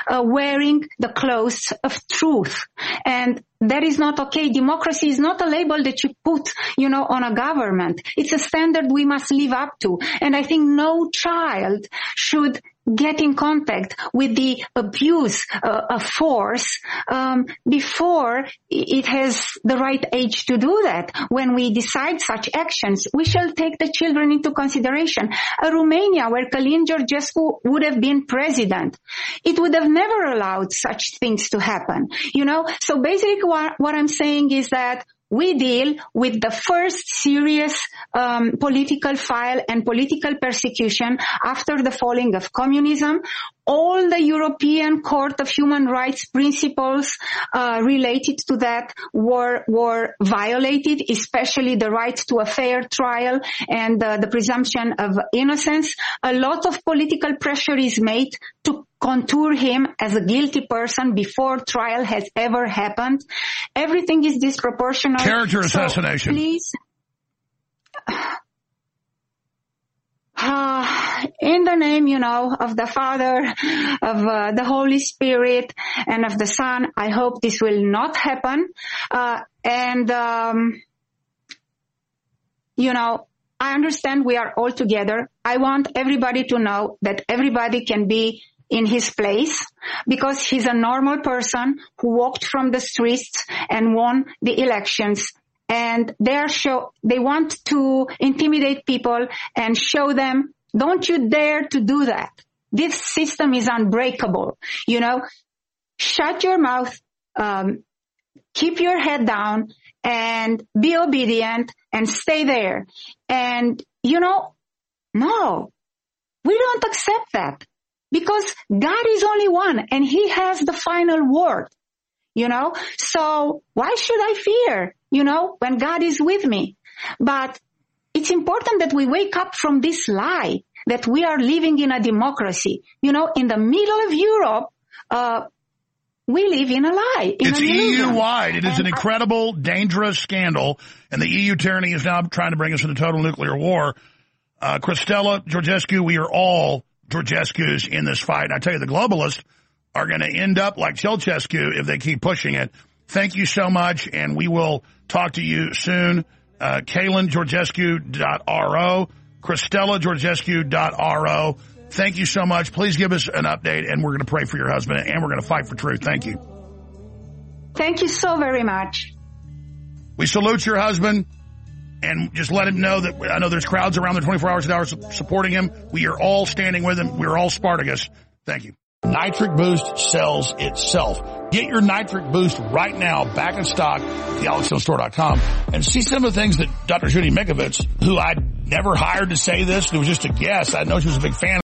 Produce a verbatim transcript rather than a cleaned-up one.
uh, wearing the clothes of truth. And that is not okay. Democracy is not a label that you put, you know, on a government. It's a standard we must live up to. And I think no child should get in contact with the abuse uh, of force um, before it has the right age to do that. When we decide such actions, we shall take the children into consideration. A Romania where Călin Georgescu would have been president, it would have never allowed such things to happen. You know, so basically what, what I'm saying is that we deal with the first serious um, political file and political persecution after the falling of communism. All the European Court of Human Rights principles uh, related to that were were violated, especially the right to a fair trial and uh, the presumption of innocence. A lot of political pressure is made to contour him as a guilty person before trial has ever happened. Everything is disproportionate. Character assassination. So please, uh, in the name, you know, of the Father, of uh, the Holy Spirit, and of the Son, I hope this will not happen. Uh, and, um, you know, I understand we are all together. I want everybody to know that everybody can be in his place, because he's a normal person who walked from the streets and won the elections. And they are show, they want to intimidate people and show them, don't you dare to do that. This system is unbreakable. You know, shut your mouth, um, keep your head down and be obedient and stay there. And, you know, no, we don't accept that. Because God is only one and he has the final word, you know. So why should I fear, you know, when God is with me? But it's important that we wake up from this lie that we are living in a democracy. You know, in the middle of Europe, uh, we live in a lie. In it's E U-wide. It is and an incredible, I- dangerous scandal. And the E U tyranny is now trying to bring us into total nuclear war. Uh, Cristela Georgescu, we are all Georgescu's in this fight. I tell you, the globalists are going to end up like Ceausescu if they keep pushing it. Thank you so much, and we will talk to you soon. Uh, Călin Georgescu dot R O, Cristela Georgescu dot R O. Thank you so much. Please give us an update, and we're going to pray for your husband, and we're going to fight for truth. Thank you. Thank you so very much. We salute your husband. And just let him know that I know there's crowds around there twenty-four hours a day supporting him. We are all standing with him. We're all Spartacus. Thank you. Nitric Boost sells itself. Get your Nitric Boost right now, back in stock at the alex stone store dot com, and see some of the things that Doctor Judy Mikovits, who I never hired to say this, it was just a guess. I know she was a big fan